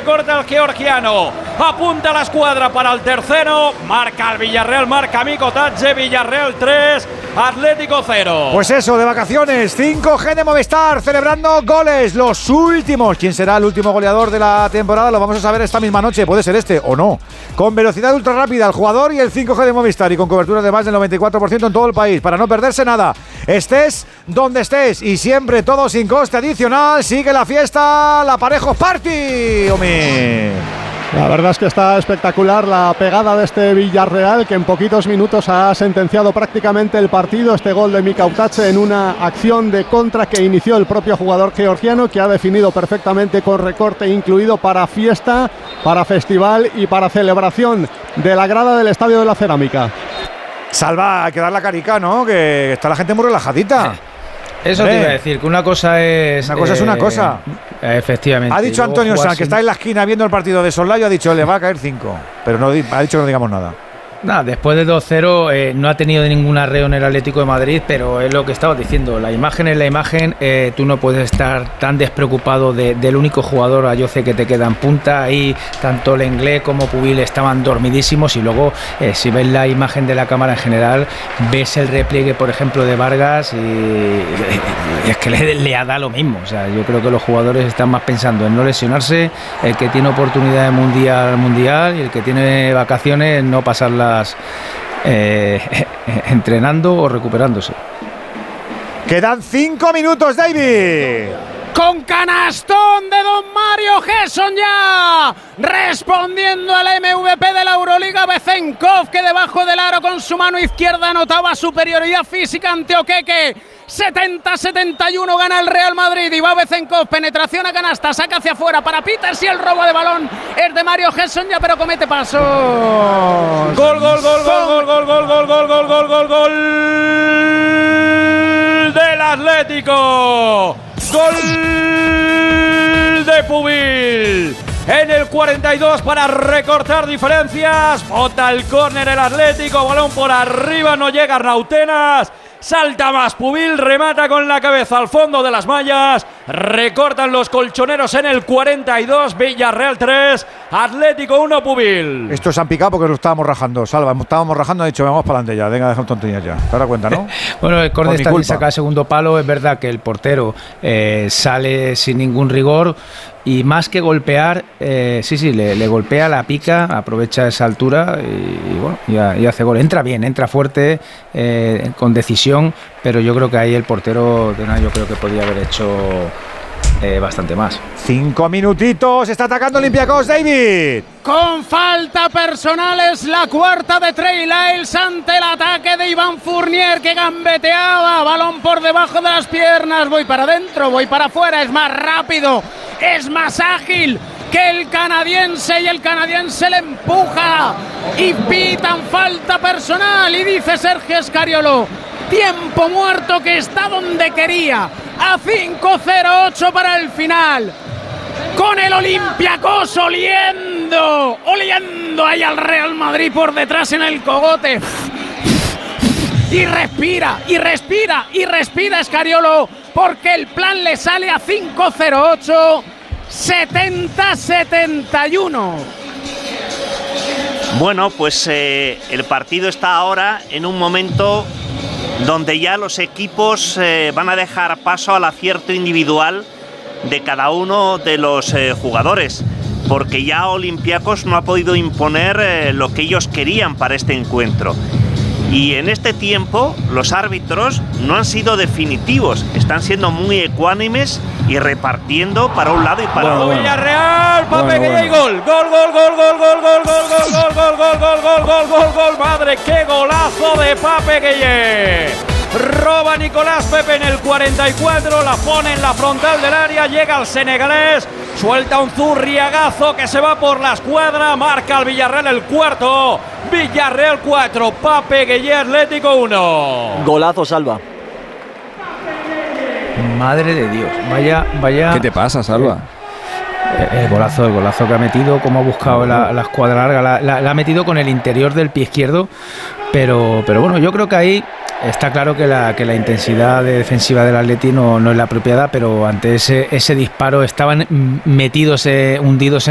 recorta el georgiano, apunta la escuadra para el tercero, marca el Villarreal, marca Mikotatze, Villarreal 3, Atlético 0. Pues eso, de vacaciones, 5G de Movistar, celebrando goles, los últimos. ¿Quién será el último goleador de la temporada? Lo vamos a saber esta misma noche, puede ser este o no. Con velocidad ultra rápida el jugador y el 5G de Movistar, y con cobertura de más del 94% en todo el país, para no perderse nada. Estés donde estés y siempre todo sin coste adicional. Sigue la fiesta, la Parejos Party, hombre. La verdad es que está espectacular la pegada de este Villarreal, que en poquitos minutos ha sentenciado prácticamente el partido. Este gol de Mikotatze en una acción de contra que inició el propio jugador georgiano, que ha definido perfectamente con recorte incluido para fiesta, para festival y para celebración de la grada del Estadio de la Cerámica. Salva, hay que dar la carica, ¿no? Que está la gente muy relajadita. Eso te iba a decir, que una cosa es... Una cosa es una cosa. Efectivamente. Ha dicho Antonio Sanz, que está en la esquina viendo el partido de Sollayo, ha dicho, le va a caer 5. Pero no ha dicho que no digamos nada. Nada, después de 2-0 no ha tenido ninguna arreo el Atlético de Madrid, pero es lo que estabas diciendo, la imagen es la imagen, tú no puedes estar tan despreocupado del único jugador, Ayoce, que te queda en punta. Ahí tanto Lenglet como Pubil estaban dormidísimos, y luego si ves la imagen de la cámara en general, ves el repliegue, por ejemplo, de Vargas, y es que le ha dado lo mismo. O sea, yo creo que los jugadores están más pensando en no lesionarse, el que tiene oportunidad de mundial, y el que tiene vacaciones no pasarla entrenando o recuperándose. Quedan 5 minutos, David. Con canastón de don Mario Gesson ya, respondiendo al MVP de la Euroliga, Bezenkov, que debajo del aro con su mano izquierda anotaba superioridad física ante Okeke. 70-71 gana el Real Madrid, y va Bezenkov, penetración a canasta, saca hacia afuera para Peters, y el robo de balón es de Mario Gesson ya, pero comete pasos. Gol del Atlético. Gol de Pubil en el 42 para recortar diferencias. Bota el córner el Atlético, balón por arriba, no llega Rautenas. Salta más Pubil, remata con la cabeza al fondo de las mallas. Recortan los colchoneros en el 42. Villarreal 3, Atlético 1, Pubil. Estos han picado porque lo estábamos rajando. Salva, estábamos rajando, ha dicho, vamos para adelante ya. Venga, deja tonterías ya. ¿Te das cuenta, no? Bueno, el córner está bien sacado, segundo palo. Es verdad que el portero sale sin ningún rigor. Y más que golpear, le golpea, la pica, aprovecha esa altura y bueno, y hace gol. Entra bien, entra fuerte, con decisión, pero yo creo que ahí el portero yo creo que podía haber hecho bastante más. 5 minutitos, está atacando Olympiacos, David. Con falta personal es la cuarta de Trey Lyles ante el ataque de Iván Fournier, que gambeteaba, balón por debajo de las piernas, voy para adentro, voy para afuera, es más rápido, es más ágil que el canadiense, y el canadiense le empuja y pitan falta personal, y dice Sergio Scariolo, tiempo muerto que está donde quería, a 5:08 para el final, con el Olympiacos oliendo ahí al Real Madrid por detrás en el cogote, y respira Scariolo, porque el plan le sale a 5:08, 70-71. Bueno, pues el partido está ahora en un momento donde ya los equipos van a dejar paso al acierto individual de cada uno de los jugadores, porque ya Olympiacos no ha podido imponer lo que ellos querían para este encuentro. Y en este tiempo los árbitros no han sido definitivos, están siendo muy ecuánimes y repartiendo para un lado y para otro. Villarreal, Pape Gueye, gol. Gol, madre, qué golazo de Pape Gueye. Roba Nicolás Pepe en el 44, la pone en la frontal del área, llega el senegalés, suelta un zurriagazo que se va por la escuadra, marca el Villarreal el cuarto, Villarreal 4, Pape Gueye, Atlético 1. Golazo, Salva. Madre de Dios, vaya. ¿Qué te pasa, Salva? El golazo que ha metido, como ha buscado la escuadra larga, la ha metido con el interior del pie izquierdo, pero bueno, yo creo que ahí está claro que la intensidad defensiva del Atleti no es la apropiada, pero ante ese disparo estaban hundidos en